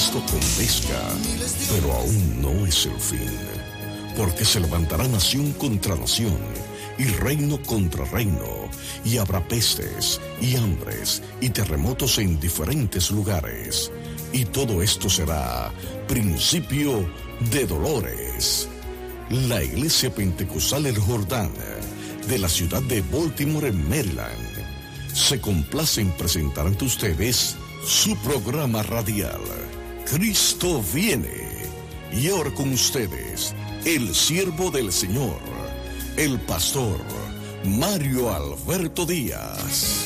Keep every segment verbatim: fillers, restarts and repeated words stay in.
visto con pesca, pero aún no es el fin, porque se levantará nación contra nación y reino contra reino, y habrá pestes y hambres y terremotos en diferentes lugares, y todo esto será principio de dolores. La Iglesia Pentecostal El Jordán de la ciudad de Baltimore, en Maryland, se complace en presentar ante ustedes su programa radial, Cristo Viene. Y ahora con ustedes, el siervo del Señor, el pastor Mario Alberto Díaz.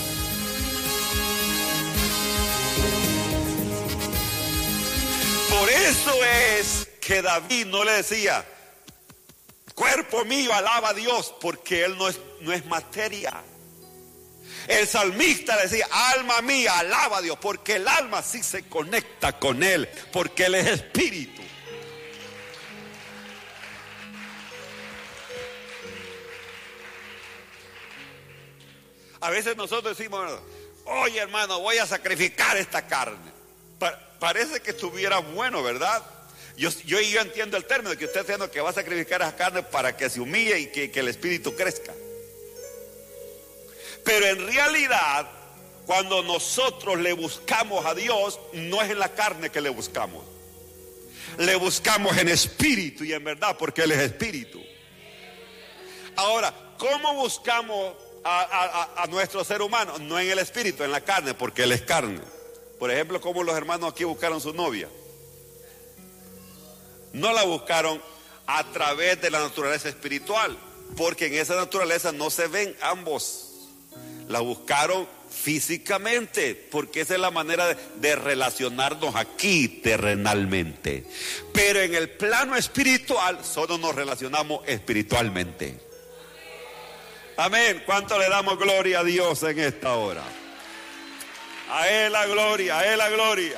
Por eso es que David no le decía, cuerpo mío, alaba a Dios, porque él no es, no es materia. El salmista decía, alma mía, alaba a Dios, porque el alma sí se conecta con Él, porque Él es espíritu. A veces nosotros decimos, oye hermano, voy a sacrificar esta carne. Pa- parece que estuviera bueno, ¿verdad? Yo, yo, yo entiendo el término, que usted está diciendo que va a sacrificar esa carne para que se humille y que, que el espíritu crezca. Pero en realidad, cuando nosotros le buscamos a Dios, no es en la carne que le buscamos. Le buscamos en espíritu y en verdad, porque Él es espíritu. Ahora, ¿cómo buscamos a, a, a nuestro ser humano? No en el espíritu, en la carne, porque Él es carne. Por ejemplo, ¿cómo los hermanos aquí buscaron su novia? No la buscaron a través de la naturaleza espiritual, porque en esa naturaleza no se ven ambos. La buscaron físicamente, porque esa es la manera de, de relacionarnos aquí terrenalmente. Pero en el plano espiritual solo nos relacionamos espiritualmente. Amén. ¿Cuánto le damos gloria a Dios en esta hora? A Él la gloria, a Él la gloria.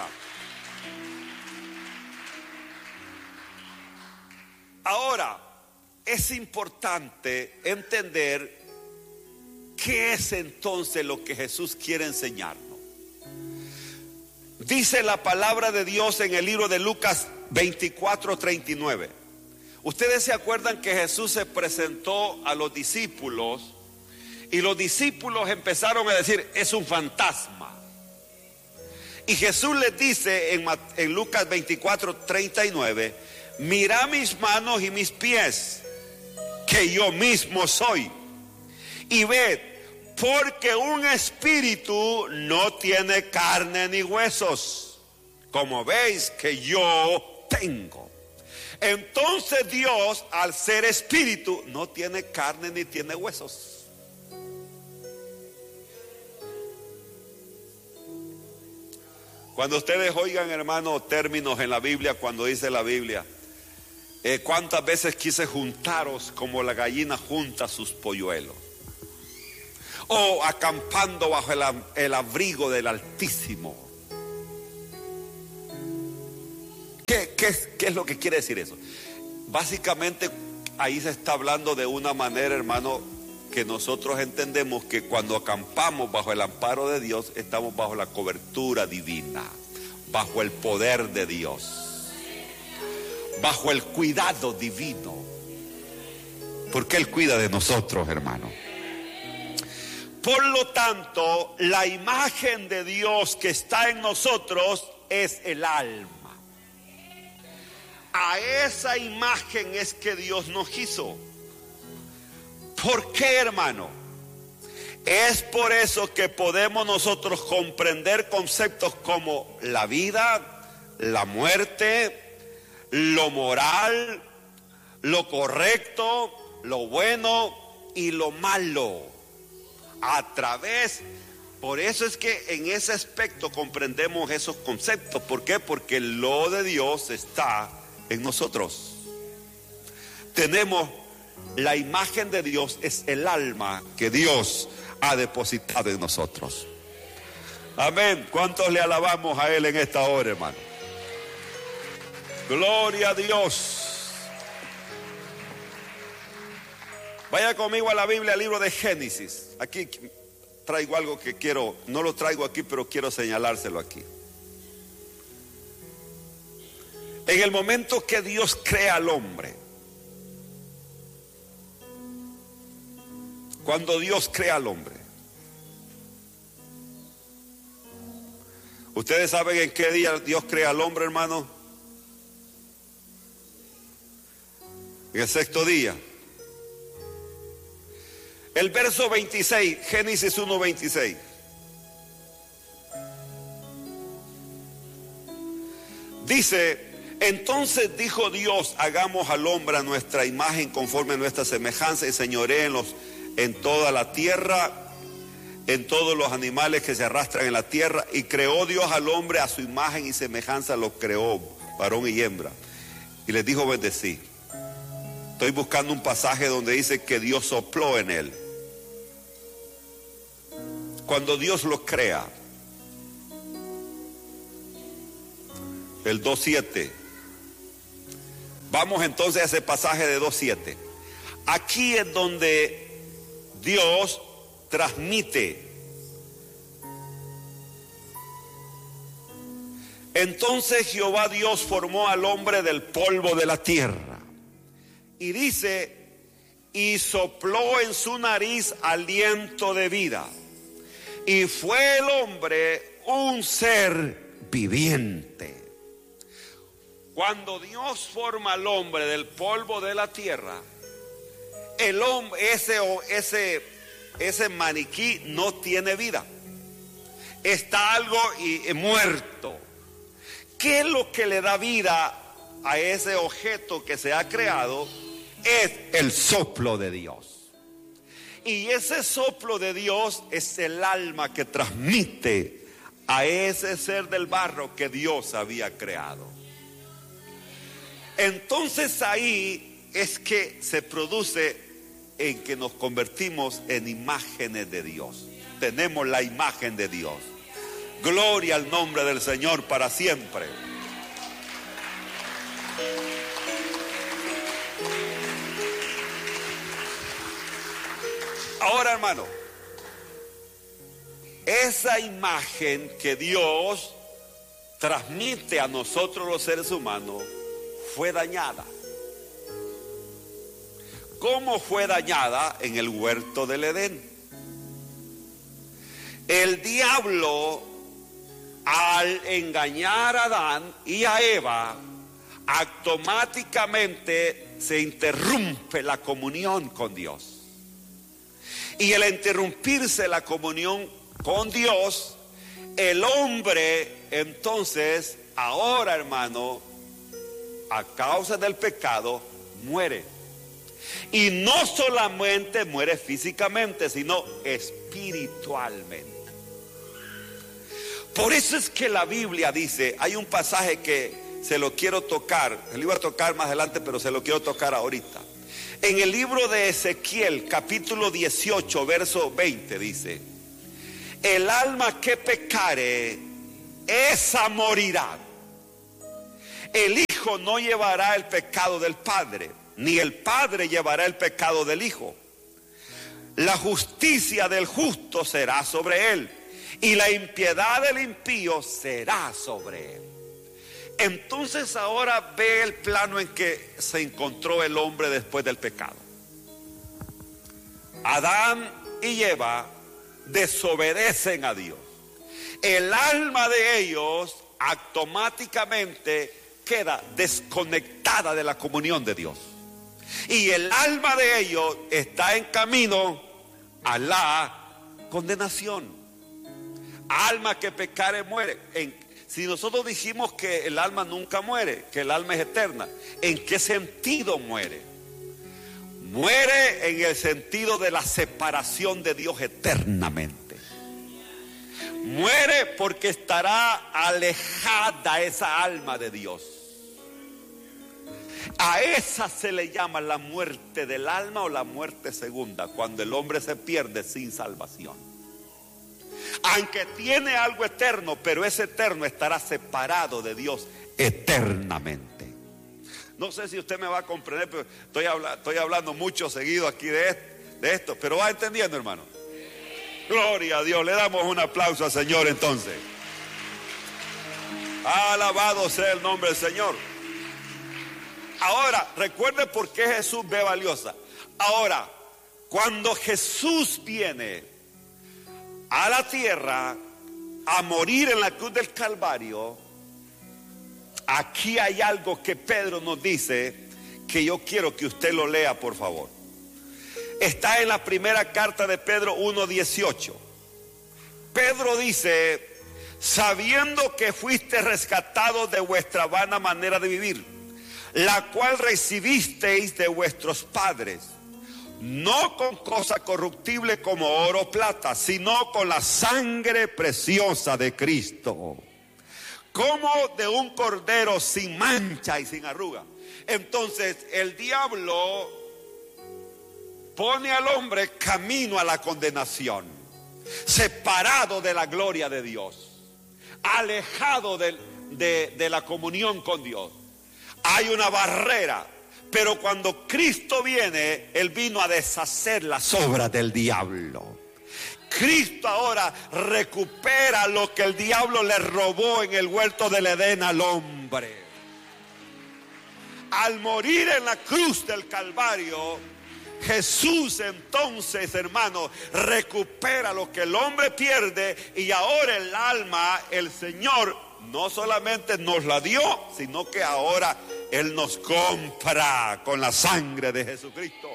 Ahora, es importante entender ¿qué es entonces lo que Jesús quiere enseñarnos? Dice la palabra de Dios en el libro de Lucas veinticuatro, treinta y nueve. Ustedes se acuerdan que Jesús se presentó a los discípulos y los discípulos empezaron a decir, es un fantasma. Y Jesús les dice en, en Lucas veinticuatro, treinta y nueve, mira mis manos y mis pies, que yo mismo soy. Y ved, porque un espíritu no tiene carne ni huesos, como veis que yo tengo. Entonces Dios, al ser espíritu, no tiene carne ni tiene huesos. Cuando ustedes oigan, hermano, términos en la Biblia, cuando dice la Biblia, eh, ¿cuántas veces quise juntaros como la gallina junta sus polluelos? O acampando bajo el, el abrigo del Altísimo. ¿Qué, qué, ¿Qué es lo que quiere decir eso? Básicamente ahí se está hablando de una manera, hermano, que nosotros entendemos que cuando acampamos bajo el amparo de Dios, estamos bajo la cobertura divina, bajo el poder de Dios, bajo el cuidado divino, porque Él cuida de nosotros, hermano. Por lo tanto, la imagen de Dios que está en nosotros es el alma. A esa imagen es que Dios nos hizo. ¿Por qué, hermano? Es por eso que podemos nosotros comprender conceptos como la vida, la muerte, lo moral, lo correcto, lo bueno y lo malo. A través, por eso es que en ese aspecto comprendemos esos conceptos. ¿Por qué? Porque lo de Dios está en nosotros. Tenemos la imagen de Dios, es el alma que Dios ha depositado en nosotros. Amén. ¿Cuántos le alabamos a Él en esta hora, hermano? Gloria a Dios. Vaya conmigo a la Biblia, al libro de Génesis. Aquí traigo algo que quiero, no lo traigo aquí, pero quiero señalárselo aquí. En el momento que Dios crea al hombre, cuando Dios crea al hombre, ¿ustedes saben en qué día Dios crea al hombre, hermano? En el sexto día. El verso veintiséis, Génesis uno veintiséis. Dice: entonces dijo Dios, hagamos al hombre a nuestra imagen, conforme a nuestra semejanza, y señoréenlos en toda la tierra, en todos los animales que se arrastran en la tierra. Y creó Dios al hombre a su imagen y semejanza, los creó, varón y hembra. Y les dijo: bendecí. Estoy buscando un pasaje donde dice que Dios sopló en él. Cuando Dios los crea, el dos siete. Vamos entonces a ese pasaje de dos siete. Aquí es donde Dios transmite. Entonces Jehová Dios formó al hombre del polvo de la tierra. Y dice: y sopló en su nariz aliento de vida. Y fue el hombre un ser viviente. Cuando Dios forma al hombre del polvo de la tierra, el hombre, ese, ese, ese maniquí no tiene vida. Está algo y, y muerto. ¿Qué es lo que le da vida a ese objeto que se ha creado? Es el soplo de Dios. Y ese soplo de Dios es el alma que transmite a ese ser del barro que Dios había creado. Entonces ahí es que se produce en que nos convertimos en imágenes de Dios. Tenemos la imagen de Dios. Gloria al nombre del Señor para siempre. Ahora, hermano, esa imagen que Dios transmite a nosotros los seres humanos fue dañada. ¿Cómo fue dañada? En el huerto del Edén. El diablo, al engañar a Adán y a Eva, automáticamente se interrumpe la comunión con Dios. Y al interrumpirse la comunión con Dios, el hombre entonces, ahora, hermano, a causa del pecado, muere. Y no solamente muere físicamente, sino espiritualmente. Por eso es que la Biblia dice, hay un pasaje que se lo quiero tocar, se lo iba a tocar más adelante, pero se lo quiero tocar ahorita. En el libro de Ezequiel, capítulo dieciocho, verso veinte, dice: el alma que pecare, esa morirá. El hijo no llevará el pecado del padre, ni el padre llevará el pecado del hijo. La justicia del justo será sobre él, y la impiedad del impío será sobre él. Entonces ahora ve el plano en que se encontró el hombre después del pecado. Adán y Eva desobedecen a Dios. El alma de ellos automáticamente queda desconectada de la comunión de Dios. Y el alma de ellos está en camino a la condenación. Alma que pecare muere. En Si nosotros dijimos que el alma nunca muere, que el alma es eterna, ¿en qué sentido muere? Muere en el sentido de la separación de Dios eternamente. Muere porque estará alejada esa alma de Dios. A esa se le llama la muerte del alma o la muerte segunda, cuando el hombre se pierde sin salvación. Aunque tiene algo eterno, pero ese eterno estará separado de Dios eternamente. No sé si usted me va a comprender, pero estoy, habla, estoy hablando mucho seguido aquí de, de esto, pero va entendiendo, hermano. Gloria a Dios, le damos un aplauso al Señor entonces. Alabado sea el nombre del Señor. Ahora, recuerde por qué Jesús ve valiosa. Ahora, cuando Jesús viene a la tierra a morir en la cruz del Calvario, aquí hay algo que Pedro nos dice que yo quiero que usted lo lea, por favor. Está en la primera carta de Pedro uno dieciocho. Pedro dice: sabiendo que fuiste rescatados de vuestra vana manera de vivir, la cual recibisteis de vuestros padres, no con cosa corruptible como oro o plata, sino con la sangre preciosa de Cristo, como de un cordero sin mancha y sin arruga. Entonces el diablo pone al hombre camino a la condenación, separado de la gloria de Dios, alejado de, de, de la comunión con Dios. Hay una barrera, pero cuando Cristo viene, Él vino a deshacer las obras del diablo. Cristo ahora recupera lo que el diablo le robó en el huerto del Edén al hombre. Al morir en la cruz del Calvario, Jesús entonces, hermano, recupera lo que el hombre pierde, y ahora el alma, el Señor no solamente nos la dio, sino que ahora Él nos compra con la sangre de Jesucristo.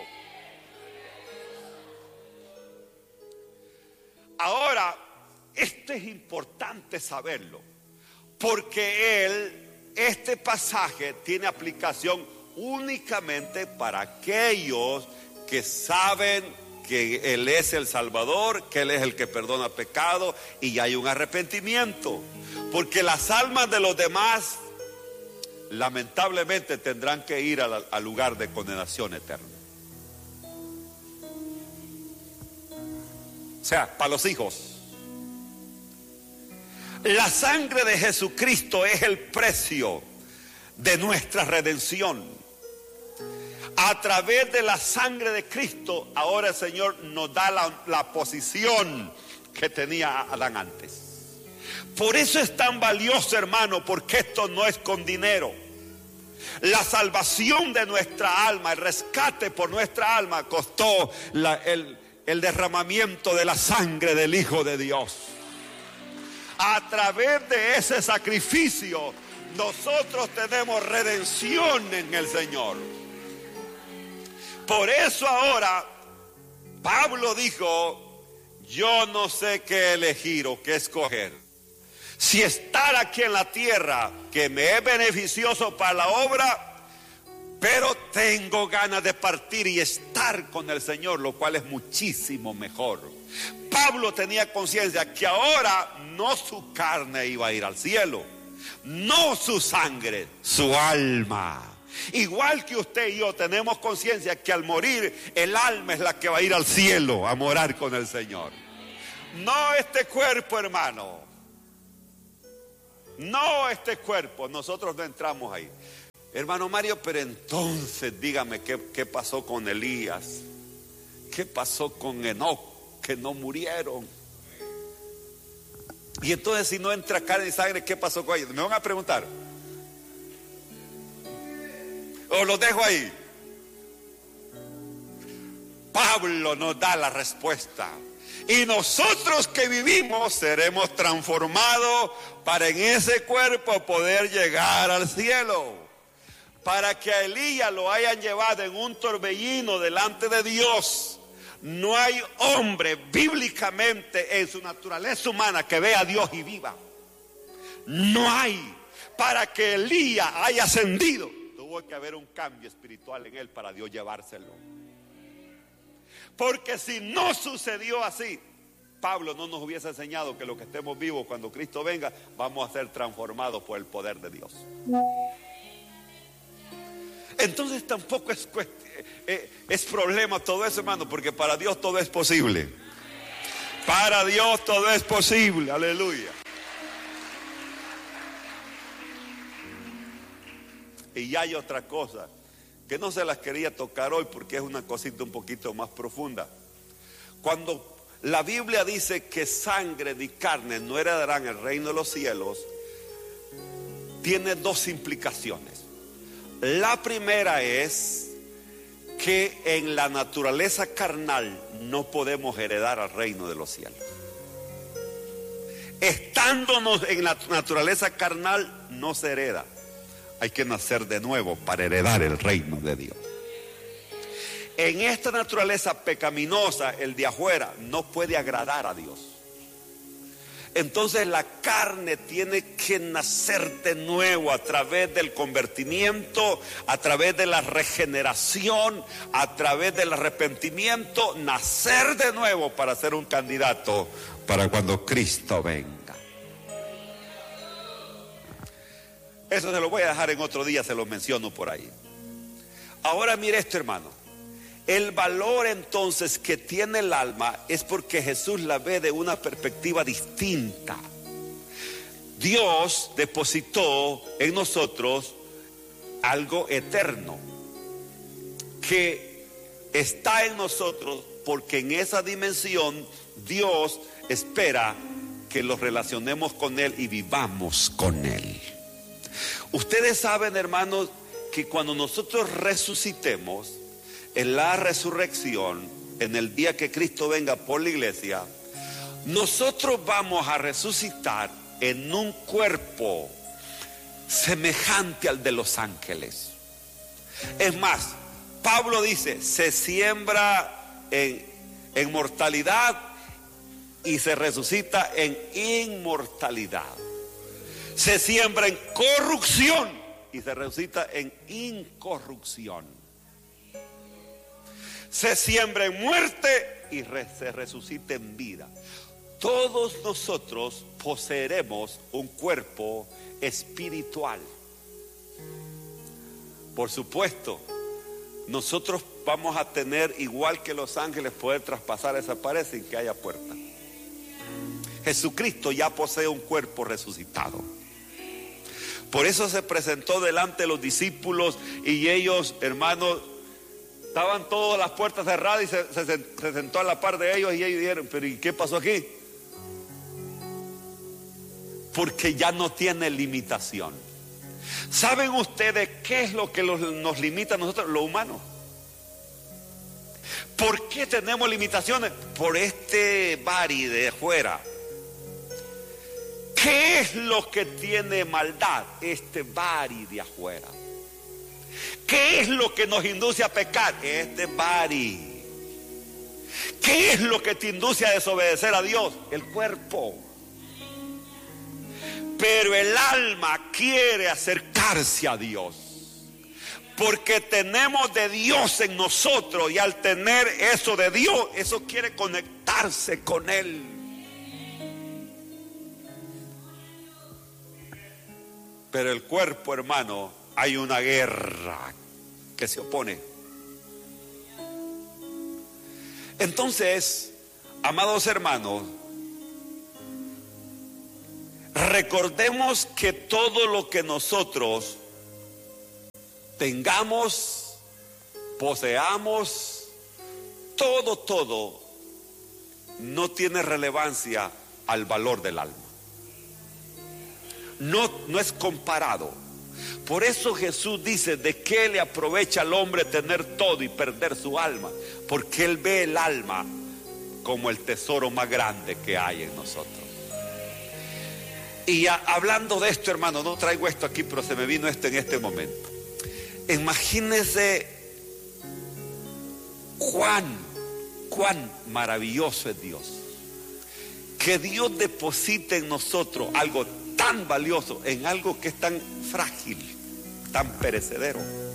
Ahora, esto es importante saberlo, porque Él, este pasaje tiene aplicación únicamente para aquellos que saben que Él es el Salvador, que Él es el que perdona pecado y hay un arrepentimiento. Porque las almas de los demás lamentablemente tendrán que ir al, al lugar de condenación eterna. O sea, para los hijos. La sangre de Jesucristo es el precio de nuestra redención. A través de la sangre de Cristo, ahora el Señor nos da la, la posición que tenía Adán antes. Por eso es tan valioso, hermano, porque esto no es con dinero. La salvación de nuestra alma, el rescate por nuestra alma, costó la, el, el derramamiento de la sangre del Hijo de Dios. A través de ese sacrificio, nosotros tenemos redención en el Señor. Por eso ahora Pablo dijo: yo no sé qué elegir o qué escoger. Si estar aquí en la tierra, que me es beneficioso para la obra, pero tengo ganas de partir y estar con el Señor, lo cual es muchísimo mejor. Pablo tenía conciencia que ahora no su carne iba a ir al cielo, no su sangre, su alma. Igual que usted y yo tenemos conciencia que al morir el alma es la que va a ir al cielo a morar con el Señor. No este cuerpo, hermano. No este cuerpo. Nosotros no entramos ahí. Hermano Mario, pero entonces dígame qué, qué pasó con Elías, qué pasó con Enoc, que no murieron. Y entonces si no entra carne y sangre, ¿qué pasó con ellos? Me van a preguntar. O los dejo ahí. Pablo nos da la respuesta. Y nosotros que vivimos seremos transformados para en ese cuerpo poder llegar al cielo. Para que a Elías lo hayan llevado en un torbellino delante de Dios. No hay hombre bíblicamente en su naturaleza humana que vea a Dios y viva. No hay. Para que Elías haya ascendido, tuvo que haber un cambio espiritual en él para Dios llevárselo. Porque si no sucedió así, Pablo no nos hubiese enseñado que los que estemos vivos cuando Cristo venga, vamos a ser transformados por el poder de Dios. Entonces tampoco es, es problema todo eso, hermano, porque para Dios todo es posible. Para Dios todo es posible, aleluya. Y ya hay otra cosa que no se las quería tocar hoy porque es una cosita un poquito más profunda. Cuando la Biblia dice que sangre ni carne no heredarán el reino de los cielos, tiene dos implicaciones. La primera es que en la naturaleza carnal no podemos heredar al reino de los cielos. Estándonos en la naturaleza carnal no se hereda. Hay que nacer de nuevo para heredar el reino de Dios. En esta naturaleza pecaminosa, el de afuera no puede agradar a Dios. Entonces la carne tiene que nacer de nuevo a través del convertimiento, a través de la regeneración, a través del arrepentimiento, nacer de nuevo para ser un candidato para cuando Cristo venga. Eso se lo voy a dejar en otro día, se lo menciono por ahí. Ahora mire esto, hermano. El valor entonces que tiene el alma es porque Jesús la ve de una perspectiva distinta. Dios depositó en nosotros algo eterno que está en nosotros, porque en esa dimensión Dios espera que los relacionemos con Él y vivamos con Él. Ustedes saben, hermanos, que cuando nosotros resucitemos en la resurrección, en el día que Cristo venga por la iglesia, nosotros vamos a resucitar en un cuerpo semejante al de los ángeles. Es más, Pablo dice, se siembra en, en mortalidad y se resucita en inmortalidad. Se siembra en corrupción y se resucita en incorrupción. Se siembra en muerte y re, se resucita en vida. Todos nosotros poseeremos un cuerpo espiritual. Por supuesto, nosotros vamos a tener, igual que los ángeles, poder traspasar esa pared sin que haya puerta. Jesucristo ya posee un cuerpo resucitado. Por eso se presentó delante de los discípulos y ellos, hermanos, estaban todas las puertas cerradas y se, se, se sentó a la par de ellos y ellos dijeron, pero ¿y qué pasó aquí? Porque ya no tiene limitación. ¿Saben ustedes qué es lo que los, nos limita a nosotros? Lo humano. ¿Por qué tenemos limitaciones? Por este bari de afuera. ¿Qué es lo que tiene maldad? Este bari de afuera. ¿Qué es lo que nos induce a pecar? Este bari. ¿Qué es lo que te induce a desobedecer a Dios? El cuerpo. Pero el alma quiere acercarse a Dios, porque tenemos de Dios en nosotros, y al tener eso de Dios, eso quiere conectarse con Él. Pero el cuerpo, hermano, hay una guerra que se opone. Entonces, amados hermanos, recordemos que todo lo que nosotros tengamos, poseamos, todo, todo, no tiene relevancia al valor del alma. No, no es comparado. Por eso Jesús dice, ¿de qué le aprovecha al hombre tener todo y perder su alma? Porque Él ve el alma como el tesoro más grande que hay en nosotros. Y a, hablando de esto, hermano, no traigo esto aquí, pero se me vino esto en este momento. Imagínense cuán, cuán maravilloso es Dios. Que Dios deposite en nosotros algo tan valioso en algo que es tan frágil, tan perecedero.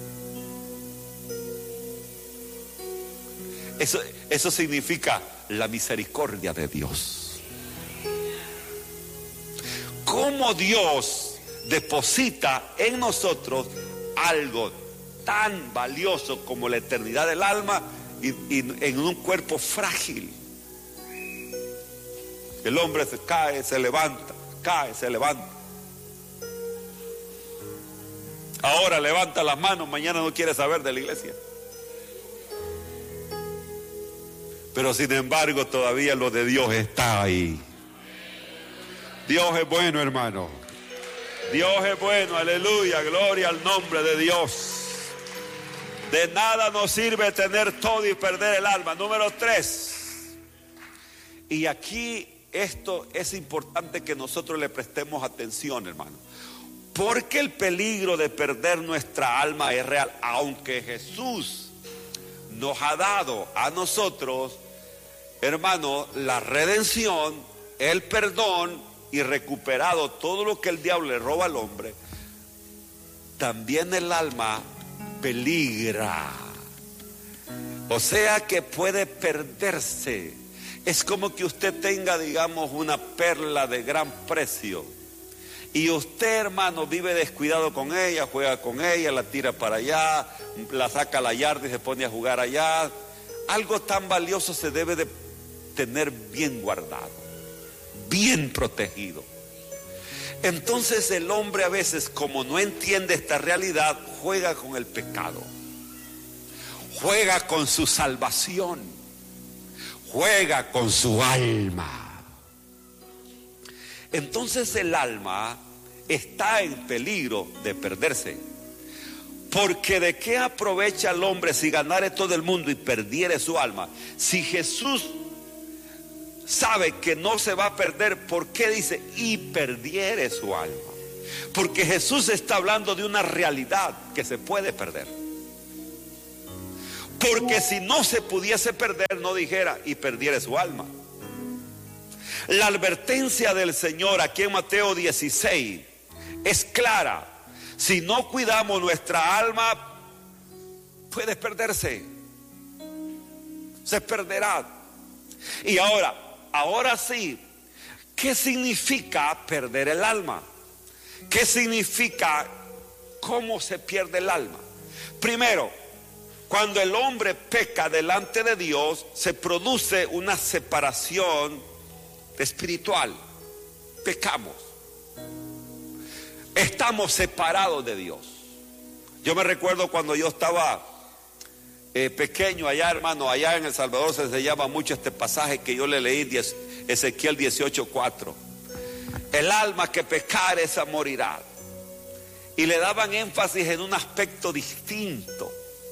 Eso, eso significa la misericordia de Dios. Cómo Dios deposita en nosotros algo tan valioso como la eternidad del alma y, y en un cuerpo frágil. El hombre se cae, se levanta, cae, se levanta. Ahora levanta las manos, mañana no quiere saber de la iglesia. Pero sin embargo todavía lo de Dios está ahí. Dios es bueno, hermano. Dios es bueno, aleluya, gloria al nombre de Dios. De nada nos sirve tener todo y perder el alma. Número tres. Y aquí esto es importante que nosotros le prestemos atención, hermano. Porque el peligro de perder nuestra alma es real. Aunque Jesús nos ha dado a nosotros, hermano, la redención, el perdón y recuperado todo lo que el diablo le roba al hombre, también el alma peligra. O sea que puede perderse. Es como que usted tenga, digamos, una perla de gran precio y usted, hermano, vive descuidado con ella, juega con ella, la tira para allá, la saca a la yarda y se pone a jugar allá. Algo tan valioso se debe de tener bien guardado, bien protegido. Entonces el hombre a veces, como no entiende esta realidad, juega con el pecado, juega con su salvación, juega con su alma. Entonces el alma está en peligro de perderse. Porque ¿de qué aprovecha el hombre si ganare todo el mundo y perdiere su alma? Si Jesús sabe que no se va a perder, ¿por qué dice y perdiere su alma? Porque Jesús está hablando de una realidad que se puede perder. Porque si no se pudiese perder, no dijera y perdiere su alma. La advertencia del Señor aquí en Mateo dieciséis es clara. Si no cuidamos nuestra alma, puede perderse. Se perderá. Y ahora, ahora sí, ¿qué significa perder el alma? ¿Qué significa cómo se pierde el alma? Primero, cuando el hombre peca delante de Dios, se produce una separación espiritual. Pecamos. Estamos separados de Dios. Yo me recuerdo cuando yo estaba eh, pequeño allá, hermano, allá en El Salvador se, se llama mucho este pasaje que yo le leí, Ezequiel dieciocho cuatro. El alma que pecare esa morirá. Y le daban énfasis en un aspecto distinto.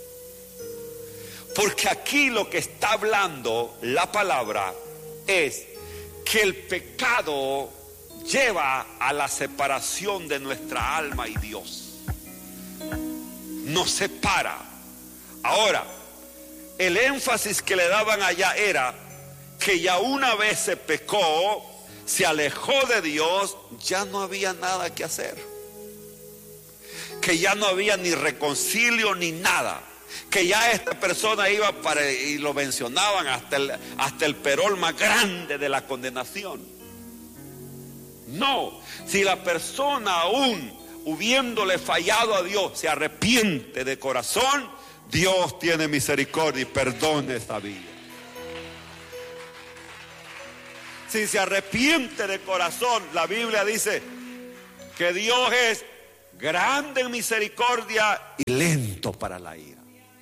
Porque aquí lo que está hablando la palabra es que el pecado lleva a la separación de nuestra alma y Dios. Nos separa. Ahora, el énfasis que le daban allá era que ya una vez se pecó, se alejó de Dios, ya no había nada que hacer. Que ya no había ni reconcilio ni nada. Que ya esta persona iba para, y lo mencionaban hasta el, hasta el perol más grande de la condenación. No, si la persona aún hubiéndole fallado a Dios se arrepiente de corazón, Dios tiene misericordia y perdona esta vida. Si se arrepiente de corazón, la Biblia dice que Dios es grande en misericordia y lento para la ira.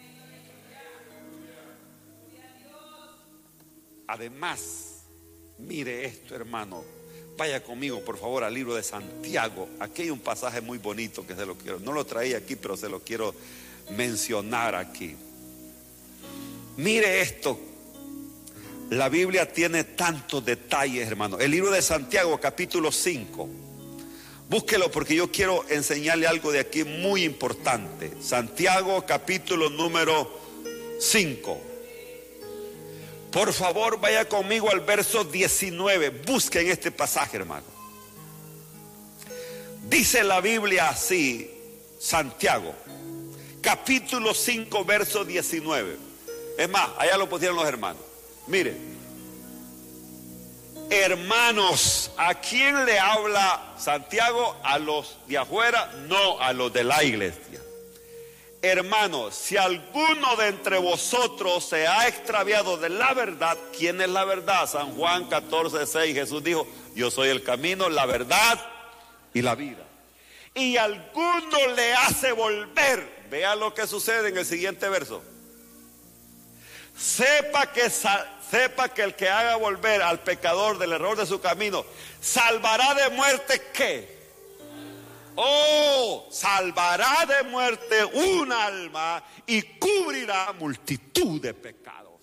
Además, mire esto, hermano. Vaya conmigo, por favor, al libro de Santiago. Aquí hay un pasaje muy bonito que se lo quiero. No lo traía aquí, pero se lo quiero mencionar aquí. Mire esto. La Biblia tiene tantos detalles, hermano. El libro de Santiago, capítulo cinco. Búsquelo porque yo quiero enseñarle algo de aquí muy importante. Santiago, capítulo número cinco. Por favor, vaya conmigo al verso diecinueve. Busquen este pasaje, hermano. Dice la Biblia así, Santiago, capítulo cinco, verso diecinueve. Es más, allá lo pusieron los hermanos. Mire, hermanos, ¿a quién le habla Santiago? ¿A los de afuera? No, a los de la iglesia. Hermanos, si alguno de entre vosotros se ha extraviado de la verdad, ¿quién es la verdad? San Juan catorce seis, Jesús dijo, yo soy el camino, la verdad y la vida. Y alguno le hace volver, vea lo que sucede en el siguiente verso. Sepa que, sepa que el que haga volver al pecador del error de su camino, salvará de muerte, ¿qué? Oh, salvará de muerte un alma y cubrirá multitud de pecados.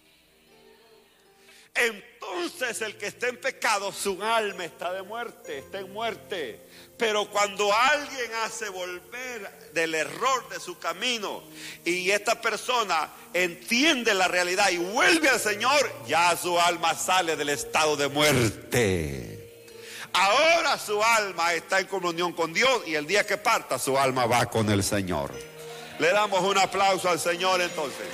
Entonces el que está en pecado, su alma está de muerte, está en muerte. Pero cuando alguien hace volver del error de su camino y esta persona entiende la realidad y vuelve al Señor, ya su alma sale del estado de muerte. Ahora su alma está en comunión con Dios y el día que parta su alma va con el Señor. Le damos un aplauso al Señor entonces.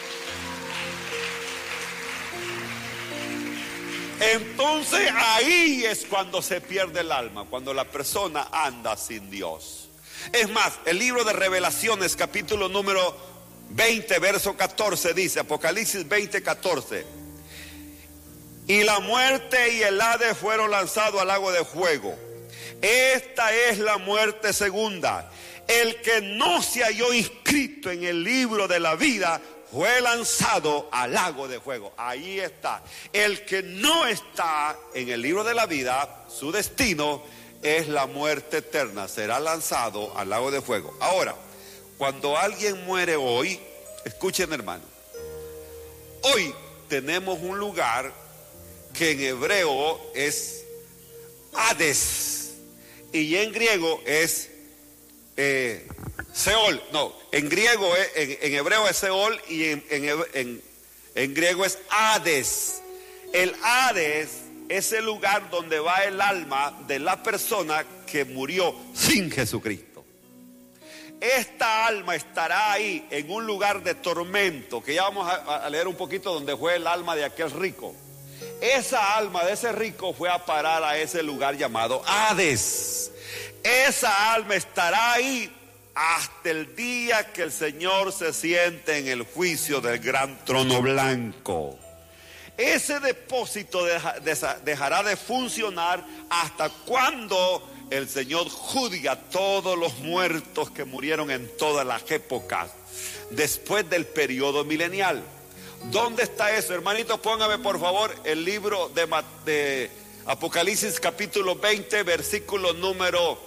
Entonces ahí es cuando se pierde el alma, cuando la persona anda sin Dios. Es más, el libro de Revelaciones, capítulo número veinte, verso catorce, dice, Apocalipsis veinte, catorce. Y la muerte y el Hades fueron lanzados al lago de fuego. Esta es la muerte segunda. El que no se halló inscrito en el libro de la vida fue lanzado al lago de fuego. Ahí está. El que no está en el libro de la vida, su destino es la muerte eterna. Será lanzado al lago de fuego. Ahora, cuando alguien muere hoy, escuchen hermano, hoy tenemos un lugar que en hebreo es Hades y en griego es eh, Seol. No, en griego es, en, en hebreo es Seol y en, en, en, en griego es Hades. El Hades es el lugar donde va el alma de la persona que murió sin Jesucristo. Esta alma estará ahí en un lugar de tormento, que ya vamos a, a leer un poquito donde fue el alma de aquel rico. Esa alma de ese rico fue a parar a ese lugar llamado Hades. Esa alma estará ahí hasta el día que el Señor se siente en el juicio del gran trono blanco. Ese depósito deja, deja, dejará de funcionar hasta cuando el Señor juzgue a todos los muertos que murieron en todas las épocas después del periodo milenial. ¿Dónde está eso? Hermanito, póngame por favor el libro de, de Apocalipsis capítulo veinte, versículo número,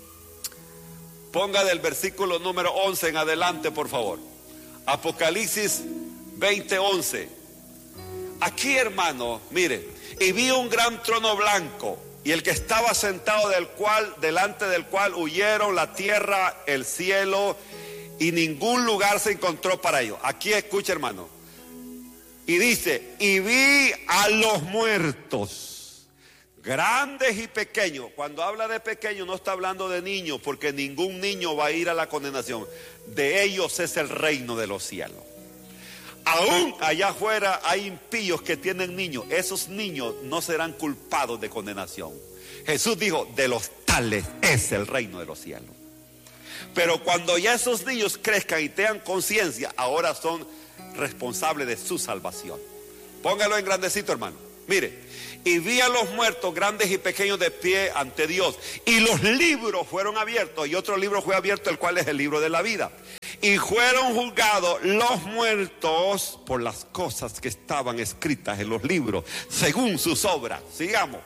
ponga del versículo número once en adelante por favor. Apocalipsis veinte, once. Aquí hermano, mire, y vi un gran trono blanco y el que estaba sentado del cual, delante del cual huyeron la tierra, el cielo y ningún lugar se encontró para ellos. Aquí escucha hermano. Y dice, y vi a los muertos, grandes y pequeños. Cuando habla de pequeños no está hablando de niños, porque ningún niño va a ir a la condenación. De ellos es el reino de los cielos. Aún allá afuera hay impíos que tienen niños. Esos niños no serán culpados de condenación. Jesús dijo, de los tales es el reino de los cielos. Pero cuando ya esos niños crezcan y tengan conciencia, ahora son responsable de su salvación. Póngalo en grandecito hermano. Mire, y vi a los muertos grandes y pequeños de pie ante Dios y los libros fueron abiertos y otro libro fue abierto, el cual es el libro de la vida, y fueron juzgados los muertos por las cosas que estaban escritas en los libros según sus obras. Sigamos.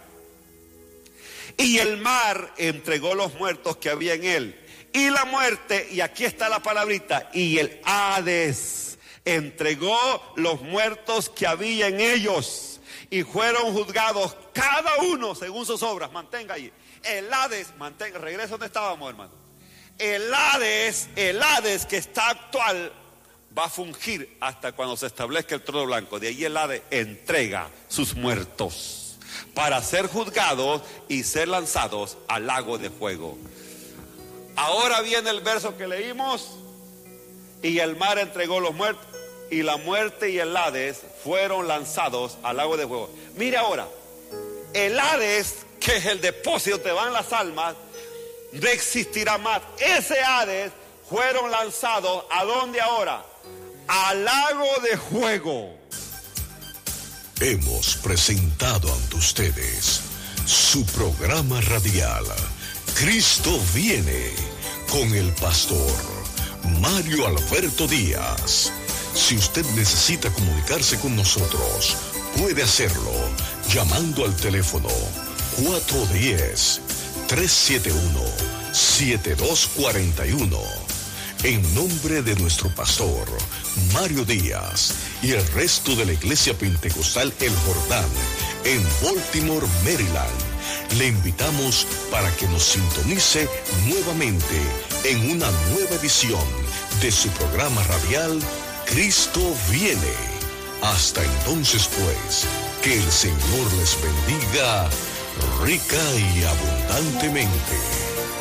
Y el mar entregó los muertos que había en él y la muerte, y aquí está la palabrita, y el Hades entregó los muertos que había en ellos y fueron juzgados cada uno según sus obras. Mantenga ahí. El Hades, mantenga, regresa donde estábamos hermano. El Hades, el Hades que está actual va a fungir hasta cuando se establezca el trono blanco. De ahí el Hades entrega sus muertos para ser juzgados y ser lanzados al lago de fuego. Ahora viene el verso que leímos. Y el mar entregó los muertos y la muerte y el Hades fueron lanzados al lago de fuego. Mire ahora, el Hades, que es el depósito donde van las almas, no existirá más. Ese Hades fueron lanzados ¿a dónde ahora? Al lago de fuego. Hemos presentado ante ustedes su programa radial Cristo viene con el pastor Mario Alberto Díaz. Si usted necesita comunicarse con nosotros, puede hacerlo llamando al teléfono cuatro uno cero, tres siete uno, siete dos cuatro uno. En nombre de nuestro pastor, Mario Díaz, y el resto de la Iglesia Pentecostal El Jordán, en Baltimore, Maryland, le invitamos para que nos sintonice nuevamente en una nueva edición de su programa radial Cristo Viene. Hasta entonces, pues, que el Señor les bendiga rica y abundantemente.